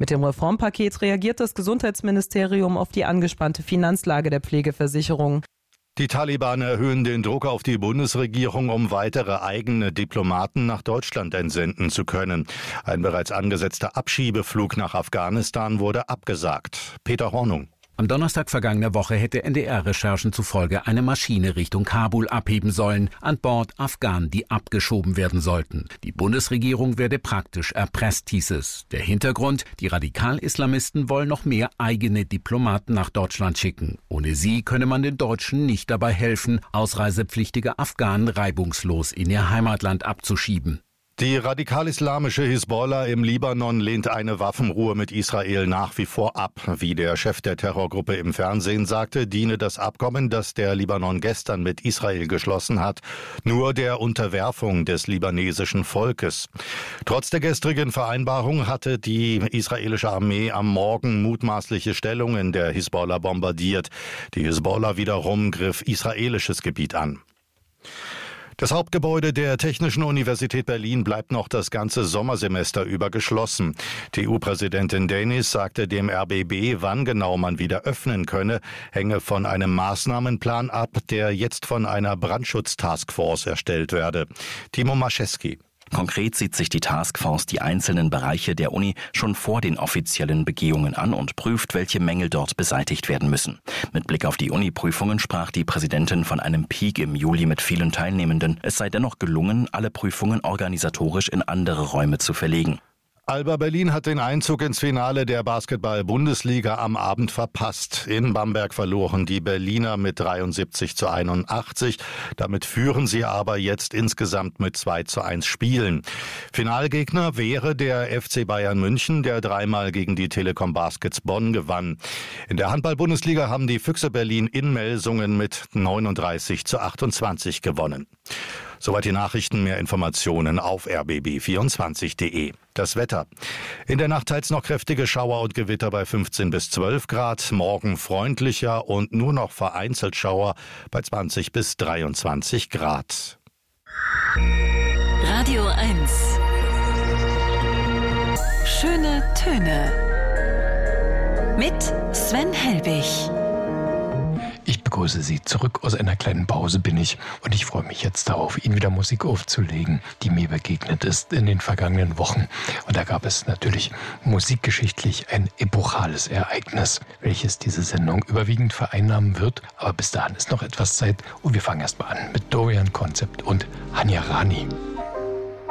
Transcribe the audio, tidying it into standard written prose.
Mit dem Reformpaket reagiert das Gesundheitsministerium auf die angespannte Finanzlage der Pflegeversicherung. Die Taliban erhöhen den Druck auf die Bundesregierung, um weitere eigene Diplomaten nach Deutschland entsenden zu können. Ein bereits angesetzter Abschiebeflug nach Afghanistan wurde abgesagt. Peter Hornung. Am Donnerstag vergangener Woche hätte NDR-Recherchen zufolge eine Maschine Richtung Kabul abheben sollen, an Bord Afghanen, die abgeschoben werden sollten. Die Bundesregierung werde praktisch erpresst, hieß es. Der Hintergrund: Die Radikal-Islamisten wollen noch mehr eigene Diplomaten nach Deutschland schicken. Ohne sie könne man den Deutschen nicht dabei helfen, ausreisepflichtige Afghanen reibungslos in ihr Heimatland abzuschieben. Die radikal-islamische Hisbollah im Libanon lehnt eine Waffenruhe mit Israel nach wie vor ab. Wie der Chef der Terrorgruppe im Fernsehen sagte, diene das Abkommen, das der Libanon gestern mit Israel geschlossen hat, nur der Unterwerfung des libanesischen Volkes. Trotz der gestrigen Vereinbarung hatte die israelische Armee am Morgen mutmaßliche Stellungen der Hisbollah bombardiert. Die Hisbollah wiederum griff israelisches Gebiet an. Das Hauptgebäude der Technischen Universität Berlin bleibt noch das ganze Sommersemester über geschlossen. TU-Präsidentin Denis sagte dem RBB, wann genau man wieder öffnen könne, hänge von einem Maßnahmenplan ab, der jetzt von einer Brandschutz-Taskforce erstellt werde. Timo Maschewski. Konkret sieht sich die Taskforce die einzelnen Bereiche der Uni schon vor den offiziellen Begehungen an und prüft, welche Mängel dort beseitigt werden müssen. Mit Blick auf die Uni-Prüfungen sprach die Präsidentin von einem Peak im Juli mit vielen Teilnehmenden. Es sei dennoch gelungen, alle Prüfungen organisatorisch in andere Räume zu verlegen. Alba Berlin hat den Einzug ins Finale der Basketball-Bundesliga am Abend verpasst. In Bamberg verloren die Berliner mit 73:81. Damit führen sie aber jetzt insgesamt mit 2:1 Spielen. Finalgegner wäre der FC Bayern München, der dreimal gegen die Telekom Baskets Bonn gewann. In der Handball-Bundesliga haben die Füchse Berlin in Melsungen mit 39:28 gewonnen. Soweit die Nachrichten, mehr Informationen auf rbb24.de. Das Wetter. In der Nacht teils noch kräftige Schauer und Gewitter bei 15 bis 12 Grad. Morgen freundlicher und nur noch vereinzelt Schauer bei 20 bis 23 Grad. Radio 1. Schöne Töne. Mit Sven Helbig. Ich begrüße Sie zurück. Aus einer kleinen Pause bin ich und ich freue mich jetzt darauf, Ihnen wieder Musik aufzulegen, die mir begegnet ist in den vergangenen Wochen. Und da gab es natürlich musikgeschichtlich ein epochales Ereignis, welches diese Sendung überwiegend vereinnahmen wird. Aber bis dahin ist noch etwas Zeit und wir fangen erstmal an mit Dorian Concept und Hanya Rani.